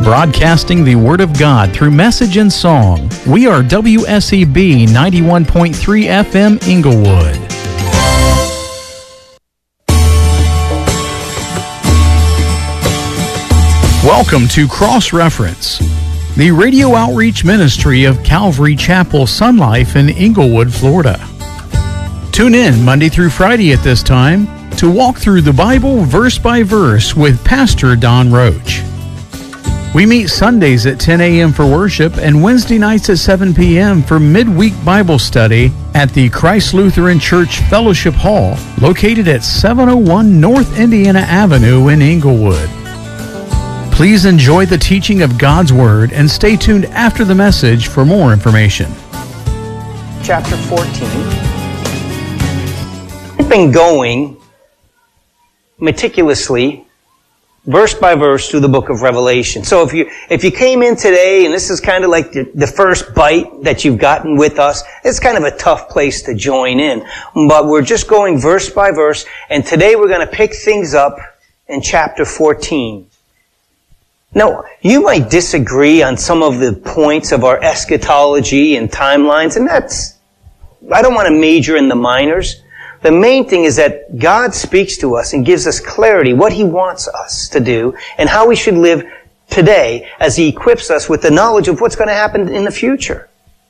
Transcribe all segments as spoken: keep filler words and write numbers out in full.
Broadcasting the Word of God through message and song, we are W S E B ninety-one point three F M Inglewood. Welcome to Cross Reference, the radio outreach ministry of Calvary Chapel Sun Life in Inglewood, Florida. Tune in Monday through Friday at this time to walk through the Bible verse by verse with Pastor Don Roach. We meet Sundays at ten a.m. for worship and Wednesday nights at seven p.m. for midweek Bible study at the Christ Lutheran Church Fellowship Hall, located at seven oh one North Indiana Avenue in Inglewood. Please enjoy the teaching of God's Word and stay tuned after the message for more information. Chapter fourteen. I've been going meticulously verse by verse through the book of Revelation. So if you if you came in today and this is kind of like the, the first bite that you've gotten with us, it's kind of a tough place to join in. But we're just going verse by verse, and today we're going to pick things up in chapter fourteen. Now, you might disagree on some of the points of our eschatology and timelines, and that's, I don't want to major in the minors. The main thing is that God speaks to us and gives us clarity, what He wants us to do, and how we should live today as He equips us with the knowledge of what's going to happen in the future.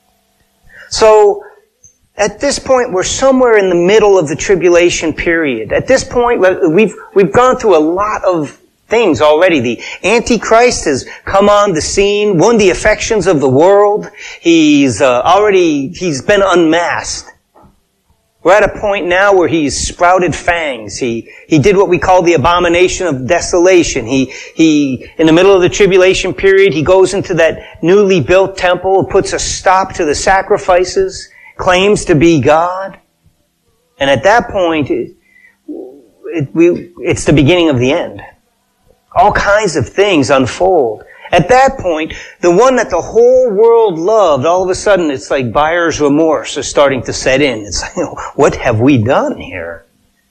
So, at this point, we're somewhere in the middle of the tribulation period. At this point, we've, we've gone through a lot of things already. The Antichrist has come on the scene, won the affections of the world. He's uh, already, he's been unmasked. We're at a point now where he's sprouted fangs. He, he did what we call the abomination of desolation. He, he, in the middle of the tribulation period, he goes into that newly built temple, puts a stop to the sacrifices, claims to be God. And at that point, it, it, we, it's the beginning of the end. All kinds of things unfold. At that point, the one that the whole world loved, all of a sudden it's like buyer's remorse is starting to set in. It's like, you know, what have we done here?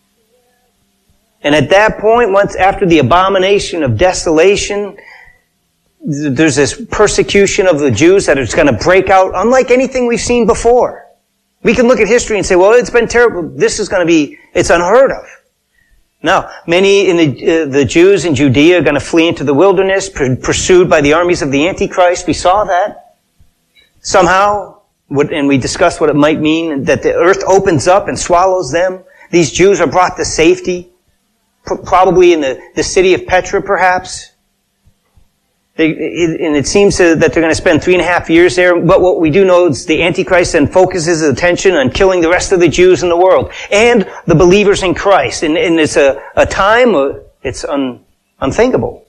And at that point, once after the abomination of desolation, there's this persecution of the Jews that is going to break out unlike anything we've seen before. We can look at history and say, well, it's been terrible. This is going to be, it's unheard of. Now, many in the uh, the Jews in Judea are going to flee into the wilderness, pr- pursued by the armies of the Antichrist. We saw that. Somehow, what, and we discussed what it might mean, that the earth opens up and swallows them. These Jews are brought to safety, pr- probably in the, the city of Petra, perhaps. They, it, and it seems to, that they're going to spend three and a half years there. But what we do know is the Antichrist then focuses his attention on killing the rest of the Jews in the world and the believers in Christ. And, and it's a, a time, uh, it's un, unthinkable.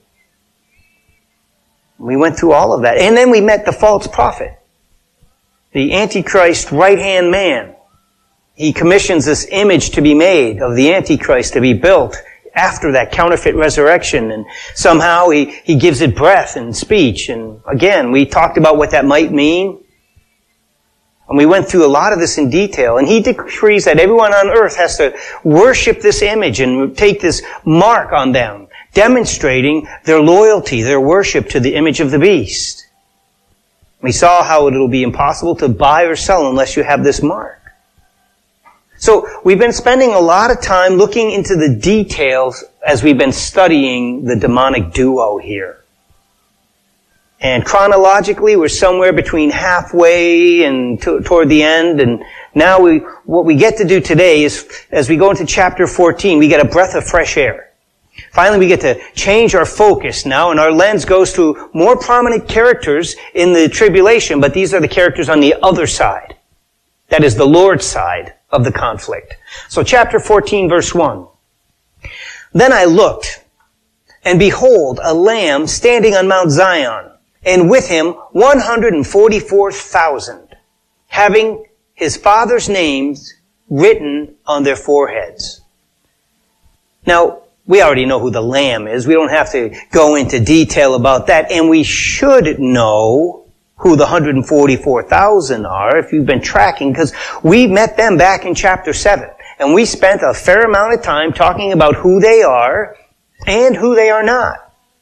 We went through all of that. And then we met the false prophet, the Antichrist right-hand man. He commissions this image to be made of the Antichrist to be built after that counterfeit resurrection, and somehow he, he gives it breath and speech. And again, we talked about what that might mean. And we went through a lot of this in detail. And he decrees that everyone on earth has to worship this image and take this mark on them, demonstrating their loyalty, their worship to the image of the beast. We saw how it'll be impossible to buy or sell unless you have this mark. So we've been spending a lot of time looking into the details as we've been studying the demonic duo here. And chronologically, we're somewhere between halfway and to, toward the end. And now we, what we get to do today is, as we go into chapter fourteen, we get a breath of fresh air. Finally, we get to change our focus now, and our lens goes to more prominent characters in the tribulation, but these are the characters on the other side. That is the Lord's side of the conflict. So chapter fourteen, verse one. Then I looked, and behold, a lamb standing on Mount Zion, and with him one hundred forty-four thousand, having his father's names written on their foreheads. Now, we already know who the lamb is. We don't have to go into detail about that, and we should know who the one hundred forty-four thousand are, if you've been tracking, because we met them back in chapter seven. And we spent a fair amount of time talking about who they are and who they are not.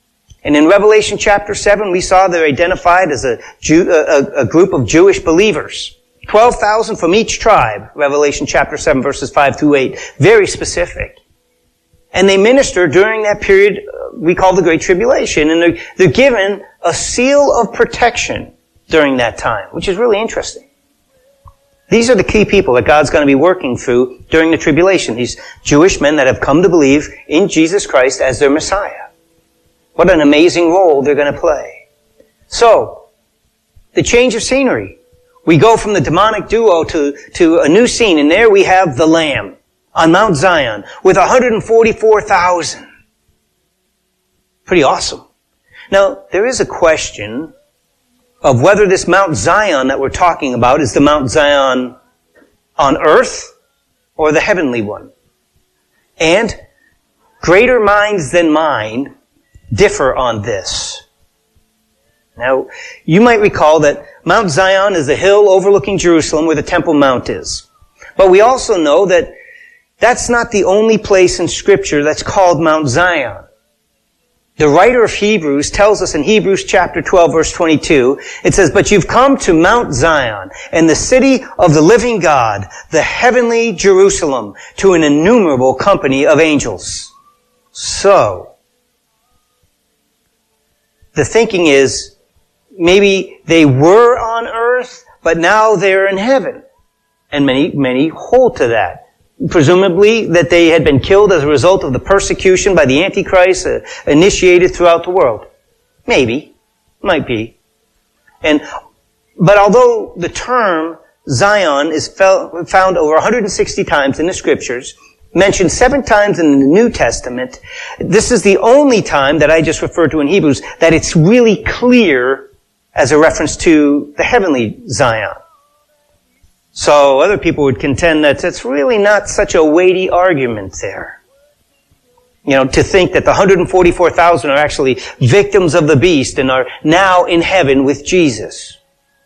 And in Revelation chapter seven, we saw they're identified as a, Jew, a, a group of Jewish believers. twelve thousand from each tribe, Revelation chapter seven, verses five through eight. Very specific. And they minister during that period we call the Great Tribulation. And they're, they're given a seal of protection during that time, which is really interesting. These are the key people that God's going to be working through during the tribulation. These Jewish men that have come to believe in Jesus Christ as their Messiah. What an amazing role they're going to play. So, the change of scenery. We go from the demonic duo to, to a new scene, and there we have the Lamb on Mount Zion with one hundred forty-four thousand. Pretty awesome. Now, there is a question of whether this Mount Zion that we're talking about is the Mount Zion on earth or the heavenly one. And greater minds than mine differ on this. Now, you might recall that Mount Zion is the hill overlooking Jerusalem where the Temple Mount is. But we also know that that's not the only place in Scripture that's called Mount Zion. The writer of Hebrews tells us in Hebrews chapter twelve, verse twenty-two, it says, "But you've come to Mount Zion and the city of the living God, the heavenly Jerusalem, to an innumerable company of angels." So, the thinking is, maybe they were on earth, but now they're in heaven. And many, many hold to that. Presumably that they had been killed as a result of the persecution by the Antichrist uh, initiated throughout the world. Maybe. Might be. And, but although the term Zion is fel- found over one hundred sixty times in the Scriptures, mentioned seven times in the New Testament, this is the only time that I just referred to in Hebrews that it's really clear as a reference to the heavenly Zion. So other people would contend that it's really not such a weighty argument there. You know, to think that the one hundred forty-four thousand are actually victims of the beast and are now in heaven with Jesus.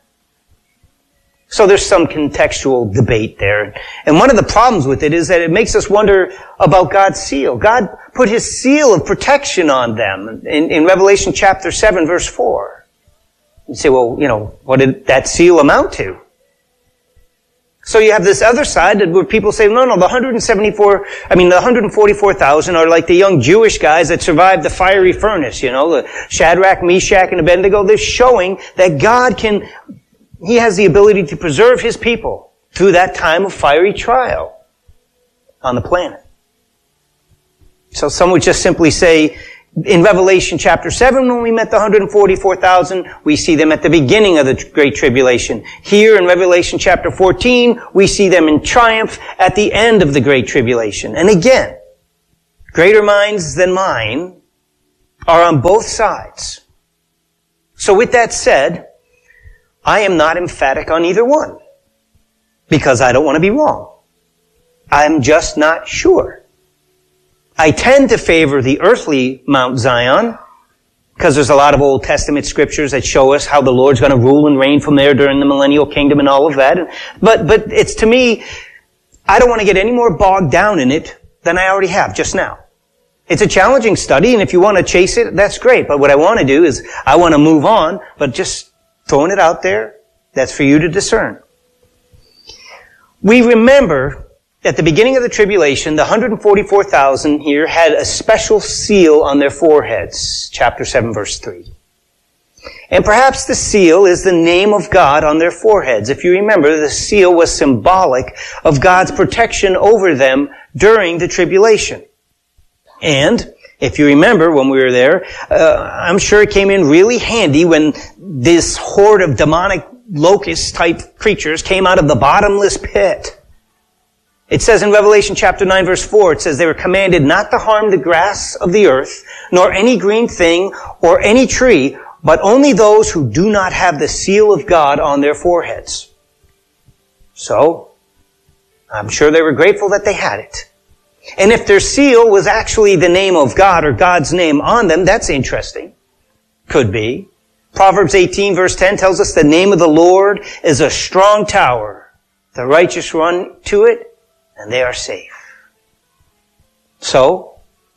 So there's some contextual debate there. And one of the problems with it is that it makes us wonder about God's seal. God put His seal of protection on them in, in Revelation chapter seven, verse four. You say, well, you know, what did that seal amount to? So you have this other side where people say, no, no, the one hundred seventy-four, I mean, the one hundred forty-four thousand are like the young Jewish guys that survived the fiery furnace, you know, the Shadrach, Meshach, and Abednego. They're showing that God can, He has the ability to preserve His people through that time of fiery trial on the planet. So some would just simply say, in Revelation chapter seven, when we met the one hundred forty-four thousand, we see them at the beginning of the Great Tribulation. Here in Revelation chapter fourteen, we see them in triumph at the end of the Great Tribulation. And again, greater minds than mine are on both sides. So with that said, I am not emphatic on either one, because I don't want to be wrong. I'm just not sure. I tend to favor the earthly Mount Zion, because there's a lot of Old Testament scriptures that show us how the Lord's going to rule and reign from there during the millennial kingdom and all of that. But, but it's to me, I don't want to get any more bogged down in it than I already have just now. It's a challenging study, and if you want to chase it, that's great. But what I want to do is, I want to move on, but just throwing it out there, that's for you to discern. We remember at the beginning of the tribulation, the one hundred forty-four thousand here had a special seal on their foreheads. Chapter seven, verse three. And perhaps the seal is the name of God on their foreheads. If you remember, the seal was symbolic of God's protection over them during the tribulation. And if you remember when we were there, uh, I'm sure it came in really handy when this horde of demonic locust-type creatures came out of the bottomless pit. It says in Revelation chapter nine, verse four, it says they were commanded not to harm the grass of the earth, nor any green thing, or any tree, but only those who do not have the seal of God on their foreheads. So, I'm sure they were grateful that they had it. And if their seal was actually the name of God or God's name on them, that's interesting. Could be. Proverbs eighteen, verse ten tells us the name of the Lord is a strong tower. The righteous run to it, and they are safe. So,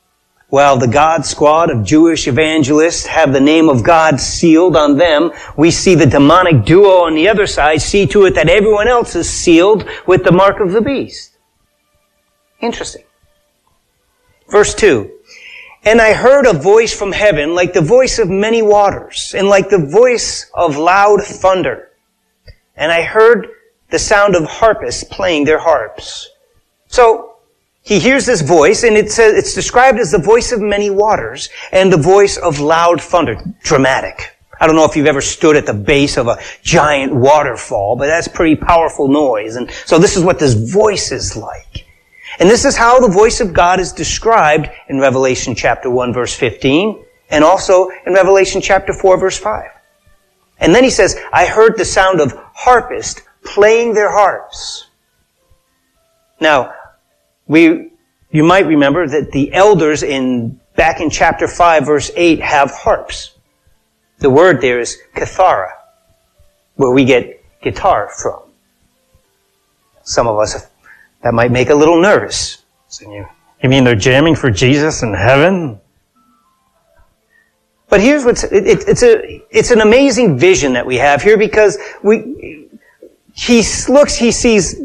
while the God squad of Jewish evangelists have the name of God sealed on them, we see the demonic duo on the other side see to it that everyone else is sealed with the mark of the beast. Interesting. Verse two. And I heard a voice from heaven like the voice of many waters and like the voice of loud thunder. And I heard the sound of harpists playing their harps. So, he hears this voice, and it says, it's described as the voice of many waters and the voice of loud thunder. Dramatic. I don't know if you've ever stood at the base of a giant waterfall, but that's pretty powerful noise. And so this is what this voice is like. And this is how the voice of God is described in Revelation chapter one, verse fifteen, and also in Revelation chapter four, verse five. And then he says, I heard the sound of harpists playing their harps. Now, We, you might remember that the elders in, back in chapter five, verse eight, have harps. The word there is kathara, where we get guitar from. Some of us, that might make a little nervous. So you, you mean they're jamming for Jesus in heaven? But here's what's, it, it, it's a, it's an amazing vision that we have here because we, he looks, he sees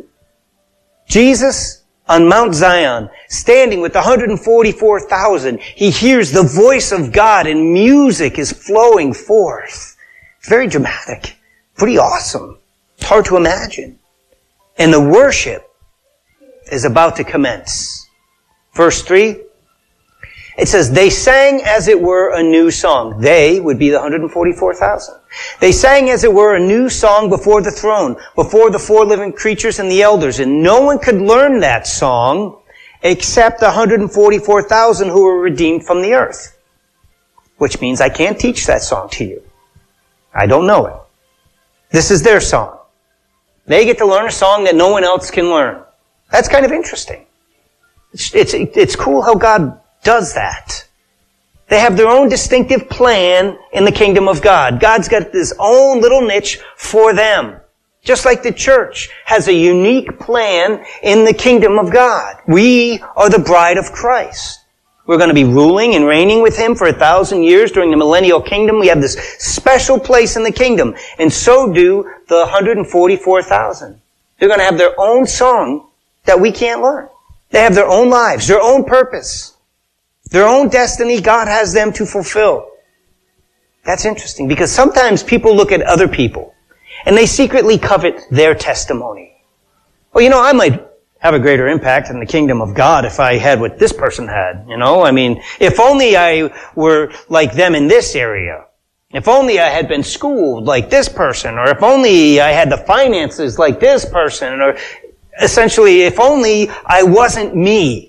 Jesus on Mount Zion, standing with one hundred forty-four thousand. He hears the voice of God and music is flowing forth. It's very dramatic. Pretty awesome. It's hard to imagine. And the worship is about to commence. Verse three, it says, they sang as it were a new song. They would be the one hundred forty-four thousand. They sang as it were a new song before the throne, before the four living creatures and the elders. And no one could learn that song except the one hundred forty-four thousand who were redeemed from the earth. Which means I can't teach that song to you. I don't know it. This is their song. They get to learn a song that no one else can learn. That's kind of interesting. It's, it's, it's cool how God does that. They have their own distinctive plan in the kingdom of God. God's got this own little niche for them. Just like the church has a unique plan in the kingdom of God. We are the bride of Christ. We're going to be ruling and reigning with Him for a thousand years during the millennial kingdom. We have this special place in the kingdom. And so do the one hundred forty-four thousand. They're going to have their own song that we can't learn. They have their own lives, their own purpose. Their own destiny God has them to fulfill. That's interesting because sometimes people look at other people and they secretly covet their testimony. Well, you know, I might have a greater impact in the kingdom of God if I had what this person had, you know? I mean, if only I were like them in this area. If only I had been schooled like this person, or if only I had the finances like this person, or essentially, if only I wasn't me.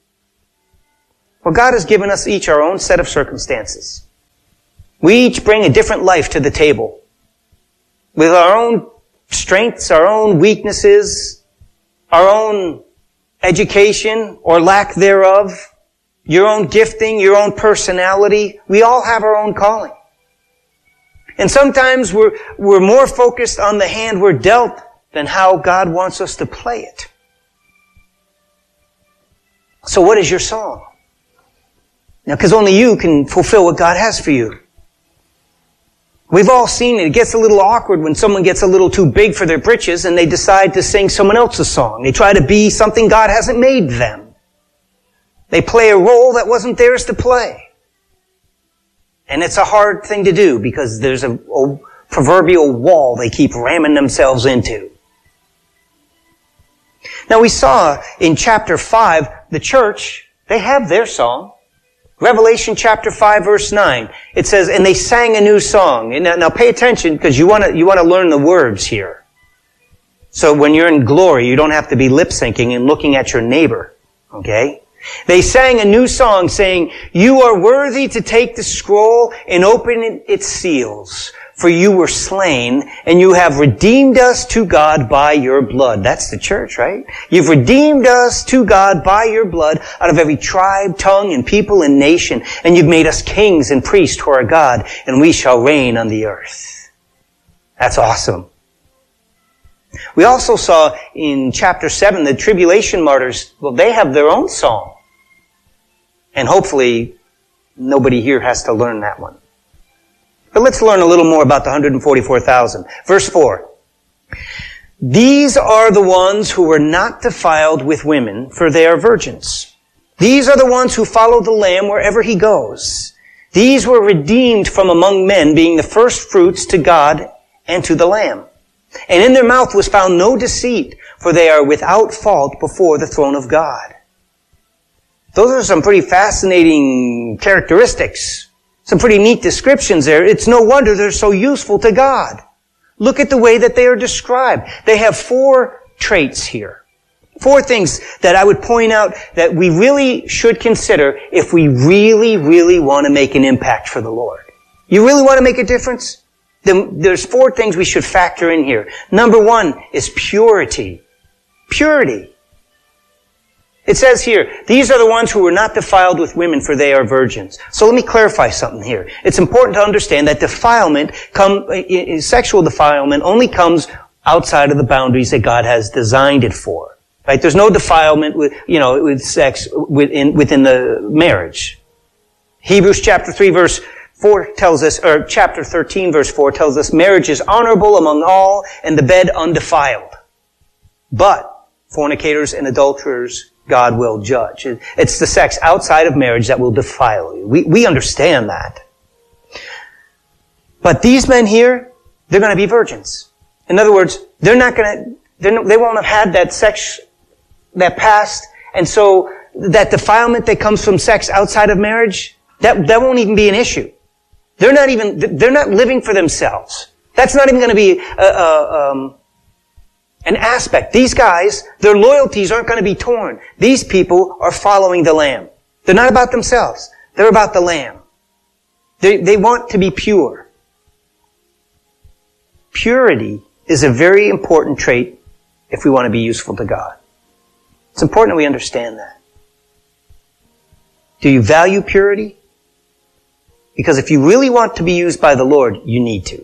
Well, God has given us each our own set of circumstances. We each bring a different life to the table. With our own strengths, our own weaknesses, our own education or lack thereof, your own gifting, your own personality. We all have our own calling. And sometimes we're, we're more focused on the hand we're dealt than how God wants us to play it. So what is your song? Now, because only you can fulfill what God has for you. We've all seen it. It gets a little awkward when someone gets a little too big for their britches and they decide to sing someone else's song. They try to be something God hasn't made them. They play a role that wasn't theirs to play. And it's a hard thing to do because there's a, a proverbial wall they keep ramming themselves into. Now, we saw in chapter five, the church, they have their song. Revelation chapter five, verse nine. It says, and they sang a new song. And now, now pay attention because you want to you want to learn the words here. So when you're in glory, you don't have to be lip syncing and looking at your neighbor. Okay? They sang a new song saying, you are worthy to take the scroll and open its seals. For you were slain, and you have redeemed us to God by your blood. That's the church, right? You've redeemed us to God by your blood out of every tribe, tongue, and people and nation. And you've made us kings and priests to our God, and we shall reign on the earth. That's awesome. We also saw in chapter seven, the tribulation martyrs, well, they have their own song. And hopefully, nobody here has to learn that one. But let's learn a little more about the one hundred forty-four thousand. Verse four. These are the ones who were not defiled with women, for they are virgins. These are the ones who follow the Lamb wherever he goes. These were redeemed from among men, being the first fruits to God and to the Lamb. And in their mouth was found no deceit, for they are without fault before the throne of God. Those are some pretty fascinating characteristics. Some pretty neat descriptions there. It's no wonder they're so useful to God. Look at the way that they are described. They have four traits here. Four things that I would point out that we really should consider if we really, really want to make an impact for the Lord. You really want to make a difference? Then there's four things we should factor in here. Number one is purity. Purity. It says here, these are the ones who were not defiled with women, for they are virgins. So let me clarify something here. It's important to understand that defilement, come, sexual defilement only comes outside of the boundaries that God has designed it for. Right? There's no defilement with, you know, with sex within, within the marriage. Hebrews chapter three verse four tells us, or chapter thirteen verse four tells us, marriage is honorable among all and the bed undefiled. But fornicators and adulterers God will judge. It's the sex outside of marriage that will defile you. We, we understand that. But these men here, they're going to be virgins. In other words, they're not going to, they're, they won't have had that sex, that past, and so that defilement that comes from sex outside of marriage, that, that won't even be an issue. They're not even, they're not living for themselves. That's not even going to be a, a, um, an aspect. These guys, their loyalties aren't going to be torn. These people are following the Lamb. They're not about themselves. They're about the Lamb. They, they want to be pure. Purity is a very important trait if we want to be useful to God. It's important that we understand that. Do you value purity? Because if you really want to be used by the Lord, you need to.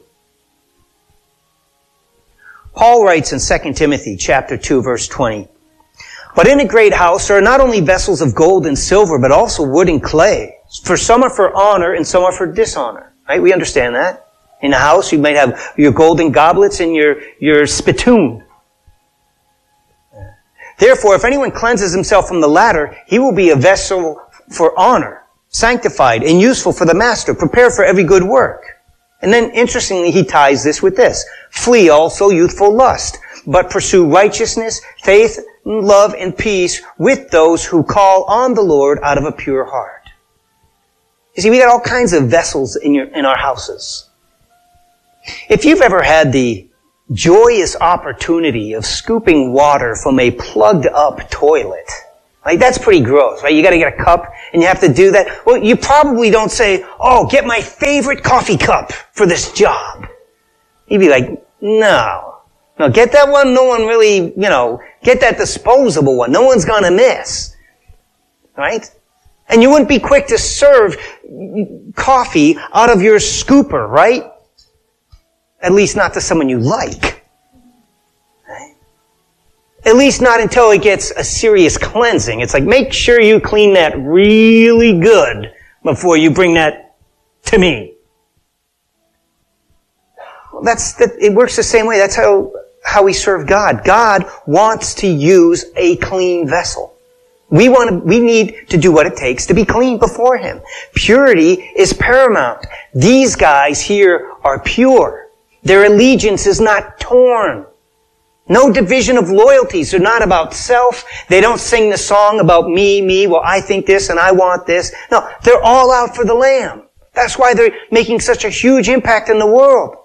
Paul writes in Second Timothy chapter two verse twenty, but in a great house there are not only vessels of gold and silver, but also wood and clay. For some are for honor and some are for dishonor. Right? We understand that. In a house you might have your golden goblets and your, your spittoon. Therefore, if anyone cleanses himself from the latter, he will be a vessel for honor, sanctified and useful for the master, prepared for every good work. And then, interestingly, he ties this with this. Flee also youthful lust, but pursue righteousness, faith, love, and peace with those who call on the Lord out of a pure heart. You see, we got all kinds of vessels in your, in our houses. If you've ever had the joyous opportunity of scooping water from a plugged up toilet, like, that's pretty gross, right? You gotta get a cup, and you have to do that. Well, you probably don't say, oh, get my favorite coffee cup for this job. You'd be like, no. No, get that one, no one really, you know, get that disposable one. No one's gonna miss. Right? And you wouldn't be quick to serve coffee out of your scooper, right? At least not to someone you like. At least not until it gets a serious cleansing. It's like, make sure you clean that really good before you bring that to me. Well, that's the, it works the same way. That's how, how we serve God. God wants to use a clean vessel. We want to, we need to do what it takes to be clean before Him. Purity is paramount. These guys here are pure. Their allegiance is not torn. No division of loyalties. They're not about self. They don't sing the song about me, me, well, I think this and I want this. No, they're all out for the Lamb. That's why they're making such a huge impact in the world.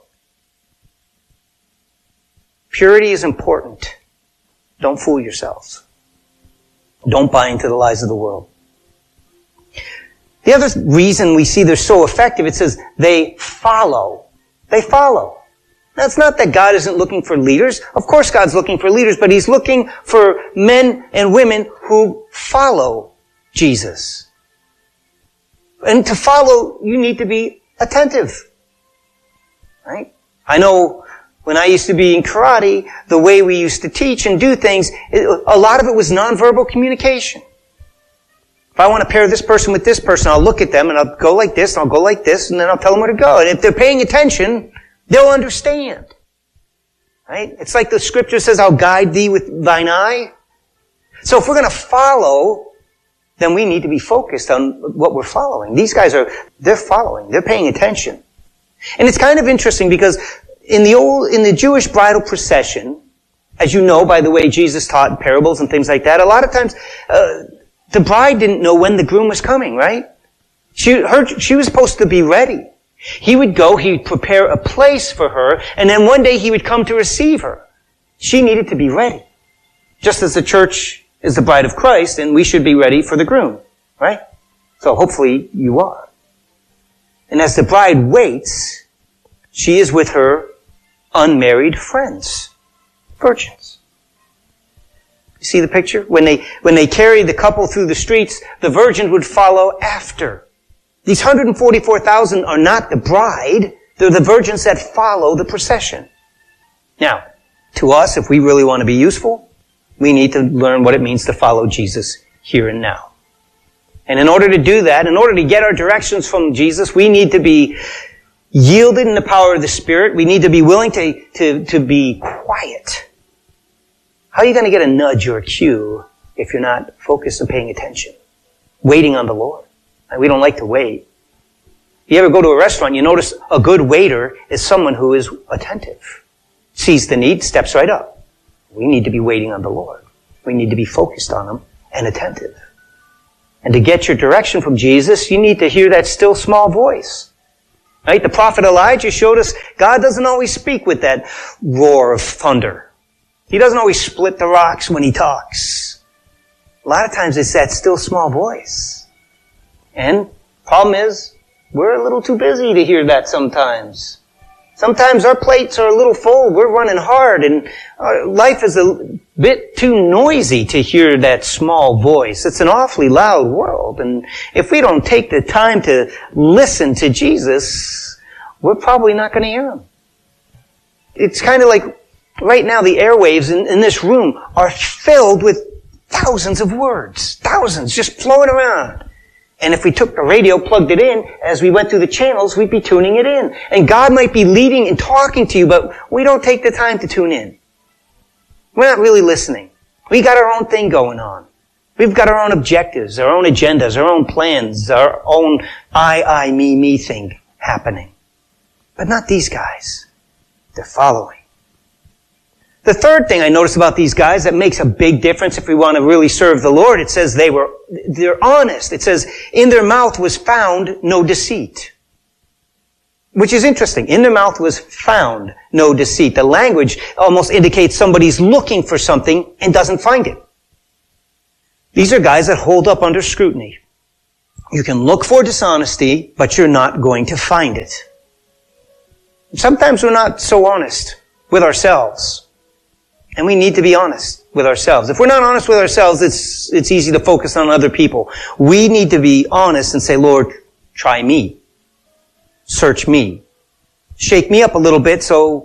Purity is important. Don't fool yourselves. Don't buy into the lies of the world. The other reason we see they're so effective, it says they follow. They follow. Now, it's not that God isn't looking for leaders. Of course God's looking for leaders, but He's looking for men and women who follow Jesus. And to follow, you need to be attentive. Right? I know when I used to be in karate, the way we used to teach and do things, a lot of it was nonverbal communication. If I want to pair this person with this person, I'll look at them and I'll go like this, and I'll go like this, and then I'll tell them where to go. And if they're paying attention, they'll understand. Right? It's like the scripture says, I'll guide thee with thine eye. So if we're going to follow, then we need to be focused on what we're following. These guys are, they're following. They're paying attention. And it's kind of interesting because in the old, in the Jewish bridal procession, as you know by the way Jesus taught in parables and things like that, a lot of times, uh, the bride didn't know when the groom was coming, right? She, her, she was supposed to be ready. He would go, he would prepare a place for her, and then one day he would come to receive her. She needed to be ready. Just as the church is the bride of Christ, and we should be ready for the groom, right? So hopefully you are. And as the bride waits, she is with her unmarried friends, virgins. You see the picture? When they, when they carried the couple through the streets, the virgin would follow after. These one hundred forty-four thousand are not the bride. They're the virgins that follow the procession. Now, to us, if we really want to be useful, we need to learn what it means to follow Jesus here and now. And in order to do that, in order to get our directions from Jesus, we need to be yielded in the power of the Spirit. We need to be willing to, to, to be quiet. How are you going to get a nudge or a cue if you're not focused and paying attention? Waiting on the Lord. We don't like to wait. If you ever go to a restaurant, you notice a good waiter is someone who is attentive. Sees the need, steps right up. We need to be waiting on the Lord. We need to be focused on Him and attentive. And to get your direction from Jesus, you need to hear that still small voice. Right? The prophet Elijah showed us God doesn't always speak with that roar of thunder. He doesn't always split the rocks when He talks. A lot of times it's that still small voice. And problem is, we're a little too busy to hear that sometimes. Sometimes our plates are a little full. We're running hard, and our life is a bit too noisy to hear that small voice. It's an awfully loud world, and if we don't take the time to listen to Jesus, we're probably not going to hear Him. It's kind of like right now the airwaves in, in this room are filled with thousands of words, thousands just flowing around. And if we took the radio, plugged it in, as we went through the channels, we'd be tuning it in. And God might be leading and talking to you, but we don't take the time to tune in. We're not really listening. We got our own thing going on. We've got our own objectives, our own agendas, our own plans, our own I, I, me, me thing happening. But not these guys. They're following. The third thing I noticed about these guys that makes a big difference if we want to really serve the Lord, it says they were, they're honest. It says, in their mouth was found no deceit. Which is interesting. In their mouth was found no deceit. The language almost indicates somebody's looking for something and doesn't find it. These are guys that hold up under scrutiny. You can look for dishonesty, but you're not going to find it. Sometimes we're not so honest with ourselves. And we need to be honest with ourselves. If we're not honest with ourselves, it's, it's easy to focus on other people. We need to be honest and say, Lord, try me. Search me. Shake me up a little bit so